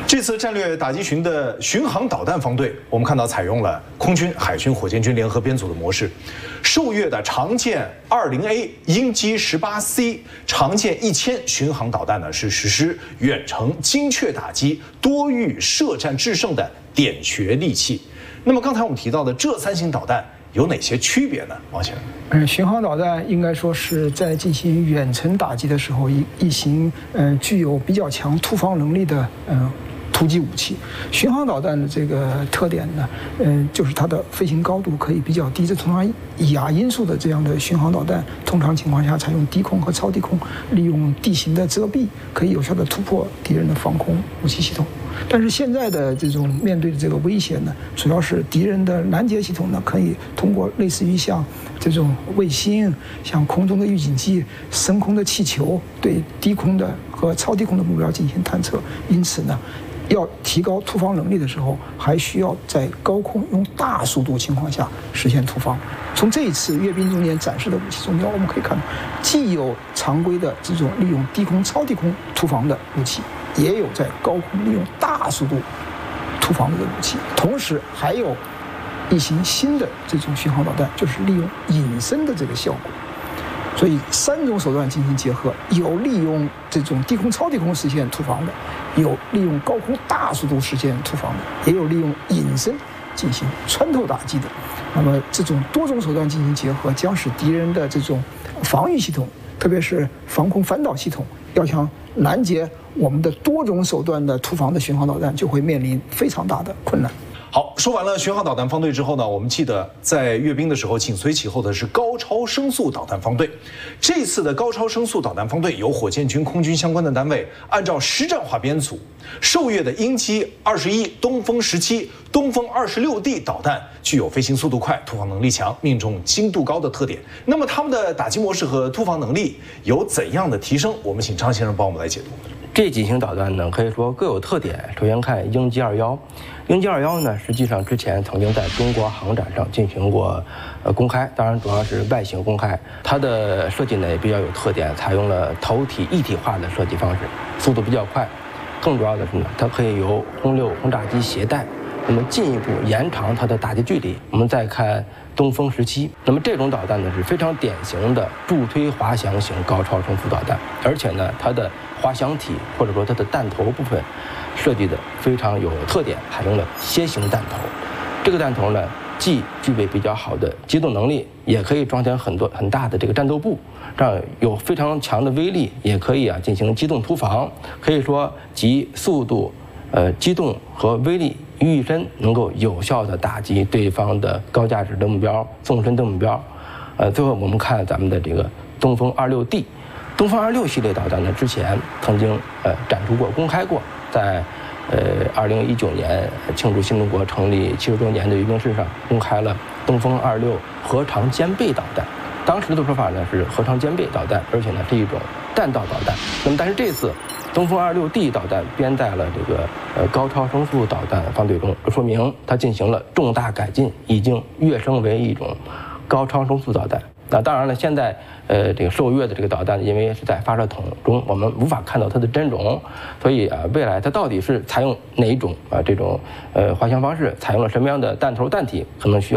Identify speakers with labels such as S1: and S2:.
S1: 这次战略打击群的巡航导弹方队，我们看到采用了空军、海军、火箭军联合编组的模式。受阅的长剑20A、鹰击18C、长剑1000巡航导弹呢，是实施远程精确打击、多域射战制胜的点穴利器。那么刚才我们提到的这3型导弹有哪些区别呢？王先生，
S2: 巡航导弹应该说是在进行远程打击的时候，一型具有比较强突防能力的突击武器。巡航导弹的这个特点呢，就是它的飞行高度可以比较低。这通常亚音速的这样的巡航导弹，通常情况下采用低空和超低空，利用地形的遮蔽，可以有效地突破敌人的防空武器系统。但是现在的这种面对的这个威胁呢，主要是敌人的拦截系统呢，可以通过类似于像这种卫星、像空中的预警机、升空的气球，对低空的和超低空的目标进行探测。因此呢，要提高突防能力的时候，还需要在高空用大速度情况下实现突防。从这一次阅兵中间展示的武器中间，我们可以看到，既有常规的这种利用低空、超低空突防的武器，也有在高空利用大速度突防的武器，同时还有一型新的这种巡航导弹，就是利用隐身的这个效果。所以3种手段进行结合，有利用这种低空、超低空实现突防的，有利用高空大速度实现突防的，也有利用隐身进行穿透打击的。那么这种多种手段进行结合，将使敌人的这种防御系统，特别是防空反导系统，要想拦截我们的多种手段的突防的巡航导弹，就会面临非常大的困难。
S1: 好，说完了巡航导弹方队之后呢，我们记得在阅兵的时候紧随其后的是高超声速导弹方队。这次的高超声速导弹方队由火箭军、空军相关的单位按照实战化编组，受阅的鹰击21、东风17、东风26D 导弹具有飞行速度快、突防能力强、命中精度高的特点。那么它们的打击模式和突防能力有怎样的提升？我们请张先生帮我们来解读。
S3: 这几型导弹呢，可以说各有特点。首先看鹰击21，鹰击21呢，实际上之前曾经在中国航展上进行过公开，当然主要是外形公开。它的设计呢也比较有特点，采用了头体一体化的设计方式，速度比较快。更主要的是呢，它可以由轰六轰炸机携带，那么进一步延长它的打击距离。我们再看东风17，那么这种导弹呢是非常典型的助推滑翔型高超声速导弹，而且呢它的滑翔体或者说它的弹头部分设计的非常有特点，采用了楔形弹头。这个弹头呢既具备比较好的机动能力，也可以装填很大的这个战斗部，这样有非常强的威力，也可以进行机动突防，可以说集速度、机动和威力于一身，能够有效地打击对方的高价值的目标、纵深的目标。最后我们看咱们的这个东风26D。东风26系列导弹呢，之前曾经展出过、公开过，在2019年庆祝新中国成立70周年的阅兵式上，公开了东风26核常兼备导弹。当时的说法呢是核常兼备导弹，而且呢是一种弹道导弹。那么但是这次东风26D 导弹编在了这个高超声速导弹方队中，说明它进行了重大改进，已经跃升为一种高超声速导弹。那当然了，现在这个受阅的这个导弹，因为是在发射筒中，我们无法看到它的真容，所以未来它到底是采用哪一种这种滑翔方式，采用了什么样的弹头弹体，可能需要